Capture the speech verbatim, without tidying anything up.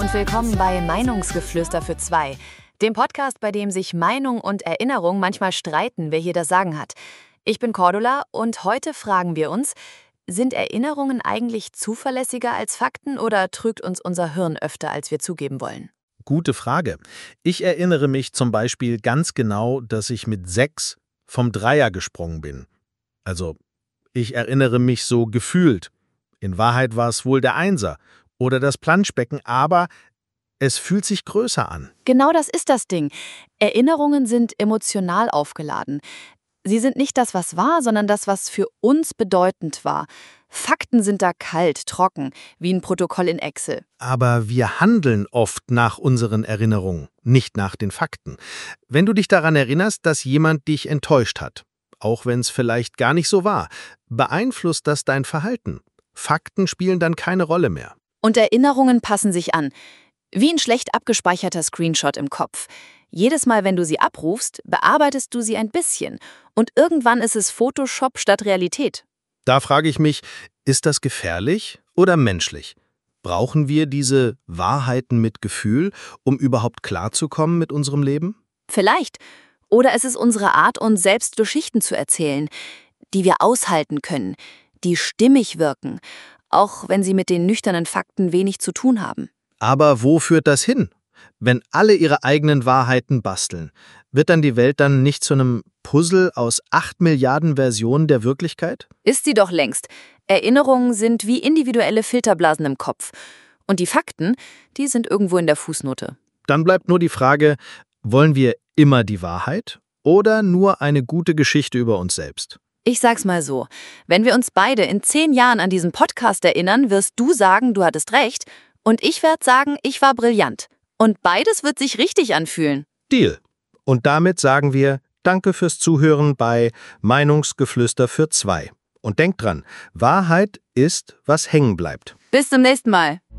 und willkommen bei Meinungsgeflüster für zwei, dem Podcast, bei dem sich Meinung und Erinnerung manchmal streiten, wer hier das Sagen hat. Ich bin Cordula und heute fragen wir uns, sind Erinnerungen eigentlich zuverlässiger als Fakten oder trügt uns unser Hirn öfter, als wir zugeben wollen? Gute Frage. Ich erinnere mich zum Beispiel ganz genau, dass ich mit sechs vom Dreier gesprungen bin. Also, ich erinnere mich so gefühlt. In Wahrheit war es wohl der Einser oder das Planschbecken, aber es fühlt sich größer an. Genau das ist das Ding. Erinnerungen sind emotional aufgeladen. Sie sind nicht das, was war, sondern das, was für uns bedeutend war. Fakten sind da kalt, trocken, wie ein Protokoll in Excel. Aber wir handeln oft nach unseren Erinnerungen, nicht nach den Fakten. Wenn du dich daran erinnerst, dass jemand dich enttäuscht hat, auch wenn es vielleicht gar nicht so war, beeinflusst das dein Verhalten. Fakten spielen dann keine Rolle mehr. Und Erinnerungen passen sich an. Wie ein schlecht abgespeicherter Screenshot im Kopf. Jedes Mal, wenn du sie abrufst, bearbeitest du sie ein bisschen. Und irgendwann ist es Photoshop statt Realität. Da frage ich mich, ist das gefährlich oder menschlich? Brauchen wir diese Wahrheiten mit Gefühl, um überhaupt klarzukommen mit unserem Leben? Vielleicht. Oder es ist unsere Art, uns selbst Geschichten zu erzählen, die wir aushalten können, die stimmig wirken, auch wenn sie mit den nüchternen Fakten wenig zu tun haben. Aber wo führt das hin? Wenn alle ihre eigenen Wahrheiten basteln, wird dann die Welt dann nicht zu einem Puzzle aus acht Milliarden Versionen der Wirklichkeit? Ist sie doch längst. Erinnerungen sind wie individuelle Filterblasen im Kopf. Und die Fakten, die sind irgendwo in der Fußnote. Dann bleibt nur die Frage, wollen wir immer die Wahrheit oder nur eine gute Geschichte über uns selbst? Ich sag's mal so, wenn wir uns beide in zehn Jahren an diesen Podcast erinnern, wirst du sagen, du hattest recht, und ich werde sagen, ich war brillant. Und beides wird sich richtig anfühlen. Deal. Und damit sagen wir Danke fürs Zuhören bei Meinungsgeflüster für zwei. Und denkt dran, Wahrheit ist, was hängen bleibt. Bis zum nächsten Mal.